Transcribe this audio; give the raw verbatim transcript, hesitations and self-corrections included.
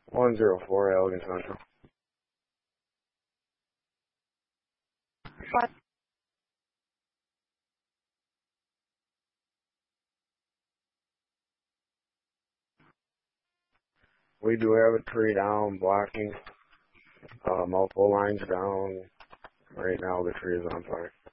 one zero four, Allegan Central. Five. We do have a tree down, blocking, uh, multiple lines down. Right now the tree is on fire.